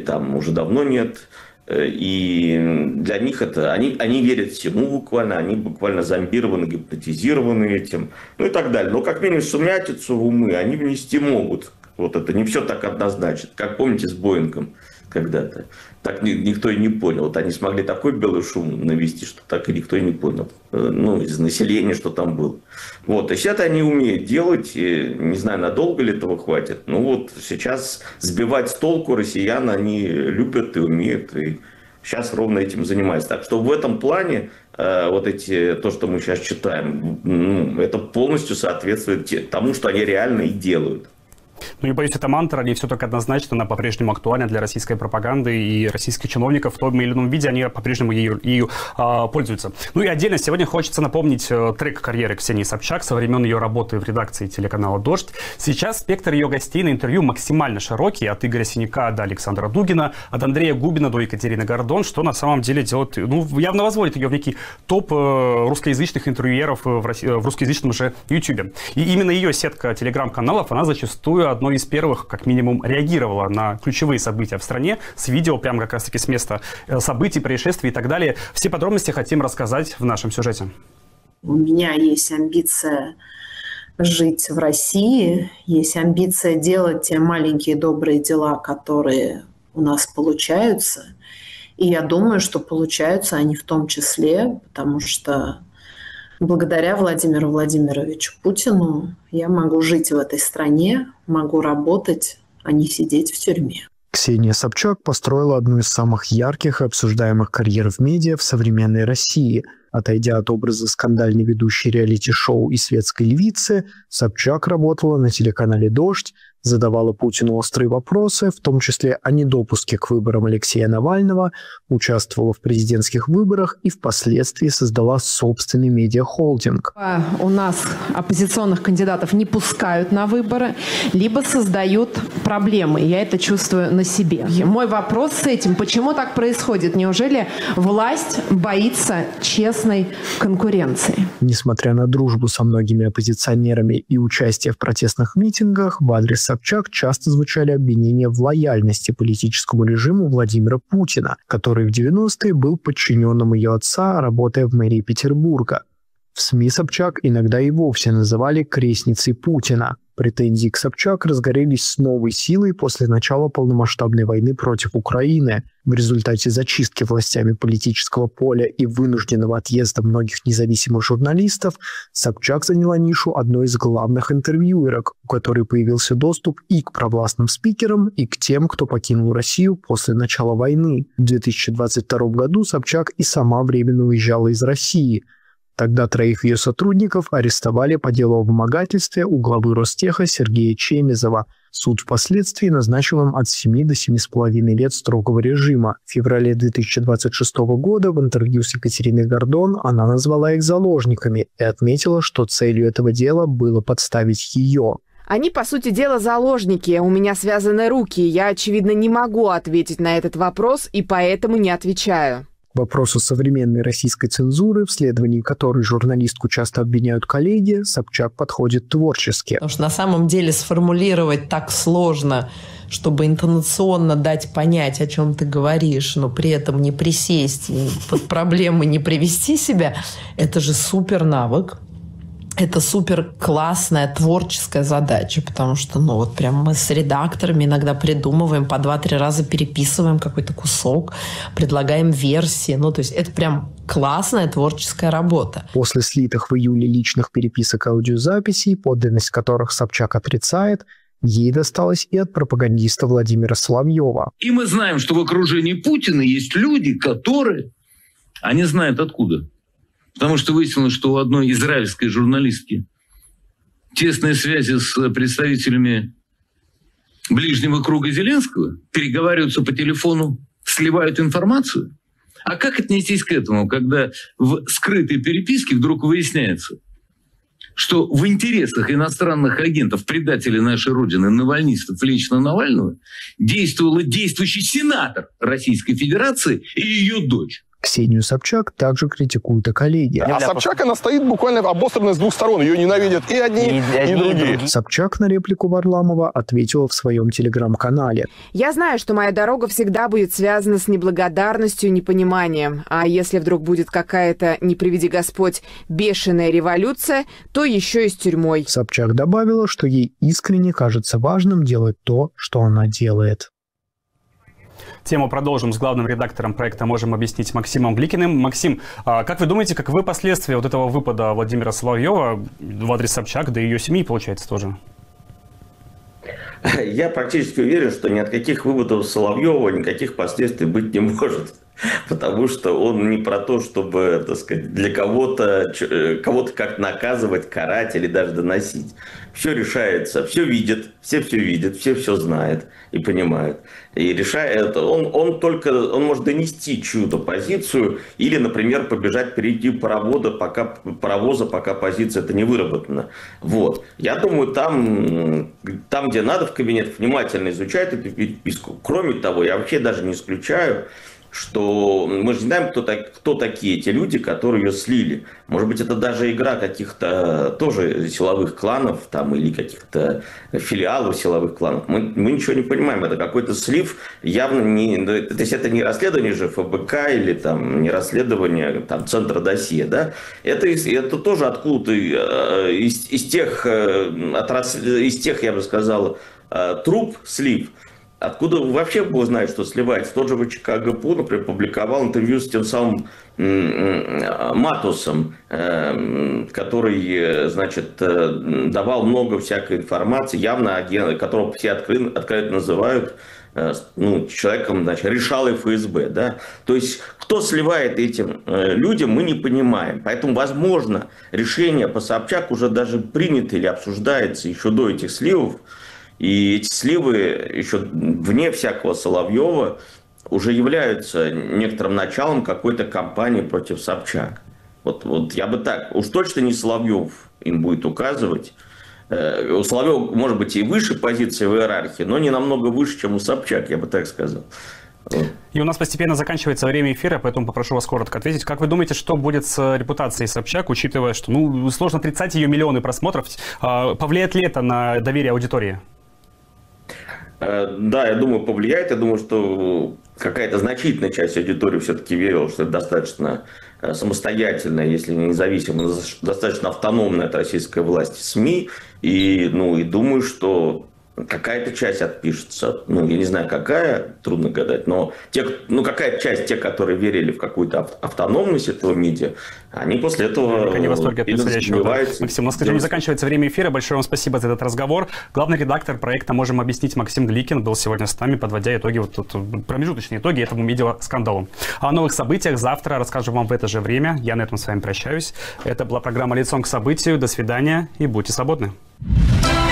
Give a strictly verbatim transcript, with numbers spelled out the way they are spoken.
там уже давно нет. И для них это, они, они верят всему буквально, они буквально зомбированы, гипнотизированы этим, ну и так далее. Но как минимум сумятицу в умы они внести могут. Вот это не все так однозначно. Как помните с Боингом когда-то. Так никто и не понял. Вот они смогли такой белый шум навести, что так и никто и не понял. Ну, из населения, что там было. Вот. И сейчас они умеют делать. И не знаю, надолго ли этого хватит. Ну вот сейчас сбивать с толку россиян они любят и умеют. И сейчас ровно этим занимаются. Так что в этом плане вот эти, то, что мы сейчас читаем, ну, это полностью соответствует тому, что они реально и делают. Ну, не боюсь, эта мантра, не все так однозначно, она по-прежнему актуальна для российской пропаганды, и российских чиновников в том или ином виде, они по-прежнему ею, ею а, пользуются. Ну и отдельно сегодня хочется напомнить э, трек карьеры Ксении Собчак со времен ее работы в редакции телеканала «Дождь». Сейчас спектр ее гостей на интервью максимально широкий, от Игоря Синяка до Александра Дугина, от Андрея Губина до Екатерины Гордон, что на самом деле делает, ну, явно возводит ее в некий топ э, русскоязычных интервьюеров в, России, в русскоязычном же YouTube. И именно ее сетка телеграм-каналов, она зачастую одной из первых, как минимум, реагировала на ключевые события в стране с видео, прямо как раз-таки с места событий, происшествий и так далее. Все подробности хотим рассказать в нашем сюжете. У меня есть амбиция жить в России, есть амбиция делать те маленькие добрые дела, которые у нас получаются. И я думаю, что получаются они в том числе, потому что благодаря Владимиру Владимировичу Путину я могу жить в этой стране, могу работать, а не сидеть в тюрьме. Ксения Собчак построила одну из самых ярких и обсуждаемых карьер в медиа в современной России. Отойдя от образа скандальной ведущей реалити-шоу и светской львицы, Собчак работала на телеканале «Дождь», задавала Путину острые вопросы, в том числе о недопуске к выборам Алексея Навального, участвовала в президентских выборах и впоследствии создала собственный медиахолдинг. У нас оппозиционных кандидатов не пускают на выборы, либо создают проблемы. Я это чувствую на себе. Мой вопрос с этим: почему так происходит? Неужели власть боится честной конкуренции? Несмотря на дружбу со многими оппозиционерами и участие в протестных митингах, в адрес Собчак часто звучали обвинения в лояльности политическому режиму Владимира Путина, который в девяностые был подчиненным ее отца, работая в мэрии Петербурга. В СМИ Собчак иногда и вовсе называли крестницей Путина. Претензии к Собчак разгорелись с новой силой после начала полномасштабной войны против Украины. В результате зачистки властями политического поля и вынужденного отъезда многих независимых журналистов Собчак заняла нишу одной из главных интервьюерок, у которой появился доступ и к провластным спикерам, и к тем, кто покинул Россию после начала войны. В две тысячи двадцать втором году Собчак и сама временно уезжала из России. Тогда троих ее сотрудников арестовали по делу о вымогательстве у главы Ростеха Сергея Чемезова. Суд впоследствии назначил им от семи до семи с половиной лет строгого режима. В феврале две тысячи двадцать шестого года в интервью с Екатериной Гордон она назвала их заложниками и отметила, что целью этого дела было подставить ее. Они, по сути дела, заложники. У меня связаны руки. Я, очевидно, не могу ответить на этот вопрос и поэтому не отвечаю. К вопросу современной российской цензуры, в следовании которой журналистку часто обвиняют коллеги, Собчак подходит творчески. Потому что на самом деле сформулировать так сложно, чтобы интонационно дать понять, о чем ты говоришь, но при этом не присесть, под проблемы не привести себя, это же супер навык. Это супер классная творческая задача, потому что, ну, вот прям мы с редакторами иногда придумываем, по два-три раза переписываем какой-то кусок, предлагаем версии. Ну, то есть это прям классная творческая работа. После слитых в июле личных переписок аудиозаписей, подлинность которых Собчак отрицает, ей досталось и от пропагандиста Владимира Соловьева. И мы знаем, что в окружении Путина есть люди, которые... Они знают откуда. Потому что выяснилось, что у одной израильской журналистки тесные связи с представителями ближнего круга Зеленского, переговариваются по телефону, сливают информацию. А как отнестись к этому, когда в скрытой переписке вдруг выясняется, что в интересах иностранных агентов, предателей нашей Родины, навальнистов, лично Навального, действовал действующий сенатор Российской Федерации и ее дочь. Ксению Собчак также критикуют и коллеги. А Собчак, она стоит буквально обостренно с двух сторон. Ее ненавидят и одни, и, и, и другие. Собчак на реплику Варламова ответила в своем телеграм-канале. Я знаю, что моя дорога всегда будет связана с неблагодарностью и непониманием. А если вдруг будет какая-то, не приведи Господь, бешеная революция, то еще и с тюрьмой. Собчак добавила, что ей искренне кажется важным делать то, что она делает. Тему продолжим с главным редактором проекта «Можем объяснить» Максимом Гликиным. Максим, как вы думаете, каковы последствия вот этого выпада Владимира Соловьева в адрес Собчак, да и ее семьи, получается, тоже? Я практически уверен, что ни от каких выводов Соловьева никаких последствий быть не может. Потому что он не про то, чтобы, так сказать, для кого-то кого-то как-то наказывать, карать или даже доносить. Все решается, все видят, все все видят, все все знают и понимают. И решает, он, он только, он может донести чью-то позицию или, например, побежать впереди паровоза, пока, паровоза, пока позиция это не выработана. Вот. Я думаю, там, там, где надо, в кабинет внимательно изучают эту переписку. Кроме того, я вообще даже не исключаю, что мы же знаем, кто, так, кто такие эти люди, которые ее слили. Может быть, это даже игра каких-то тоже силовых кланов там, или каких-то филиалов силовых кланов. Мы, мы ничего не понимаем. Это какой-то слив, явно не... То есть это не расследование же ФБК или там, не расследование там, Центра досье. Да? Это, это тоже откуда-то из, из, тех, из тех, я бы сказал, труб слив. Откуда вообще было знать, что сливается? Тот же ВЧК-ГПУ, например, публиковал интервью с тем самым Матусом, который, значит, давал много всякой информации, явно агент, которого все открыто, открыто называют ну, человеком, значит, решалой ФСБ. Да? То есть, кто сливает этим людям, мы не понимаем. Поэтому, возможно, решение по Собчак уже даже принято или обсуждается еще до этих сливов. И эти сливы еще вне всякого Соловьева уже являются некоторым началом какой-то кампании против Собчак. Вот, вот я бы так, уж точно не Соловьев им будет указывать. У Соловьева может быть и выше позиции в иерархии, но не намного выше, чем у Собчак, я бы так сказал. И у нас постепенно заканчивается время эфира, поэтому попрошу вас коротко ответить. Как вы думаете, что будет с репутацией Собчак, учитывая, что ну, сложно отрицать ее миллионы просмотров? Повлияет ли это на доверие аудитории? Да, я думаю, повлияет. Я думаю, что какая-то значительная часть аудитории все-таки верила, что это достаточно самостоятельная, если не независимая, достаточно автономная от российской власти СМИ. И, ну, и думаю, что какая-то часть отпишется. Ну, я не знаю, какая, трудно гадать, но те, ну, какая-то часть, те, которые верили в какую-то автономность этого медиа, они после этого... Не в восторге от происходящего. Да. Максим, у нас, к сожалению, заканчивается время эфира. Большое вам спасибо за этот разговор. Главный редактор проекта «Можем объяснить» Максим Гликин был сегодня с нами, подводя итоги, вот тут, промежуточные итоги этому медиа-скандалу. О новых событиях завтра расскажем вам в это же время. Я на этом с вами прощаюсь. Это была программа «Лицом к событию». До свидания и будьте свободны.